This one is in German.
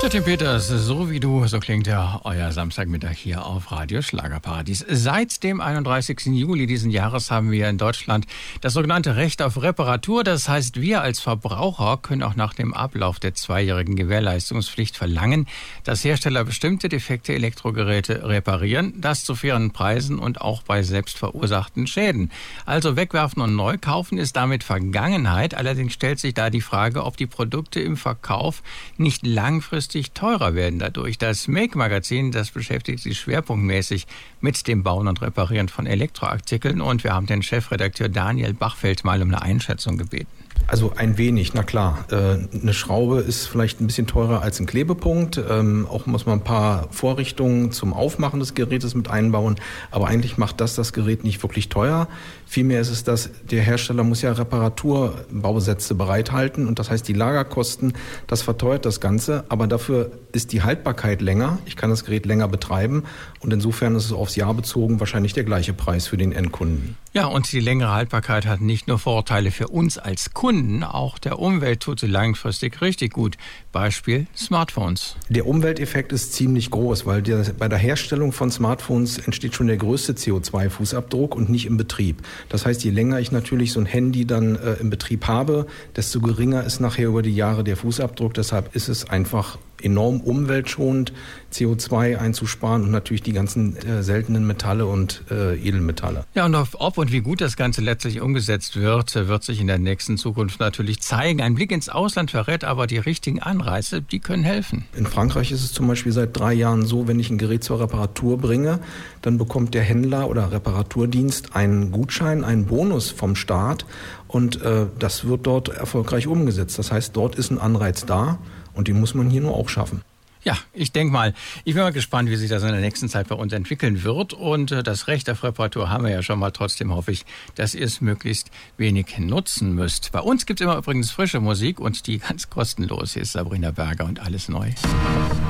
Der Tim Peters, so wie du, so klingt ja euer Samstagmittag hier auf Radio Schlagerparadies. Seit dem 31. Juli diesen Jahres haben wir in Deutschland das sogenannte Recht auf Reparatur. Das heißt, wir als Verbraucher können auch nach dem Ablauf der 2-jährigen Gewährleistungspflicht verlangen, dass Hersteller bestimmte defekte Elektrogeräte reparieren, das zu fairen Preisen und auch bei selbst verursachten Schäden. Also wegwerfen und neu kaufen ist damit Vergangenheit. Allerdings stellt sich da die Frage, ob die Produkte im Verkauf nicht langfristig teurer werden dadurch. Das Make-Magazin, das beschäftigt sich schwerpunktmäßig mit dem Bauen und Reparieren von Elektroartikeln und wir haben den Chefredakteur Daniel Bachfeld mal um eine Einschätzung gebeten. Also ein wenig, na klar. Eine Schraube ist vielleicht ein bisschen teurer als ein Klebepunkt. Auch muss man ein paar Vorrichtungen zum Aufmachen des Gerätes mit einbauen. Aber eigentlich macht das Gerät nicht wirklich teuer. Vielmehr ist es, dass der Hersteller muss ja Reparaturbausätze bereithalten. Und das heißt, die Lagerkosten, das verteuert das Ganze. Aber dafür ist die Haltbarkeit länger. Ich kann das Gerät länger betreiben. Und insofern ist es aufs Jahr bezogen wahrscheinlich der gleiche Preis für den Endkunden. Ja, und die längere Haltbarkeit hat nicht nur Vorteile für uns als Kunden, auch der Umwelt tut sie langfristig richtig gut. Beispiel Smartphones. Der Umwelteffekt ist ziemlich groß, weil bei der Herstellung von Smartphones entsteht schon der größte CO2-Fußabdruck und nicht im Betrieb. Das heißt, je länger ich natürlich so ein Handy dann im Betrieb habe, desto geringer ist nachher über die Jahre der Fußabdruck. Deshalb ist es einfach enorm umweltschonend, CO2 einzusparen und natürlich die ganzen seltenen Metalle und Edelmetalle. Ja, und ob und wie gut das Ganze letztlich umgesetzt wird, wird sich in der nächsten Zukunft natürlich zeigen. Ein Blick ins Ausland verrät aber die richtigen Anreize, die können helfen. In Frankreich ist es zum Beispiel seit 3 Jahren so, wenn ich ein Gerät zur Reparatur bringe, dann bekommt der Händler oder Reparaturdienst einen Gutschein, einen Bonus vom Staat und das wird dort erfolgreich umgesetzt. Das heißt, dort ist ein Anreiz da. Und den muss man hier nur auch schaffen. Ja, ich denke mal, ich bin mal gespannt, wie sich das in der nächsten Zeit bei uns entwickeln wird. Und das Recht auf Reparatur haben wir ja schon mal. Trotzdem hoffe ich, dass ihr es möglichst wenig nutzen müsst. Bei uns gibt es immer übrigens frische Musik und die ganz kostenlos. Hier ist Sabrina Berger und Alles neu.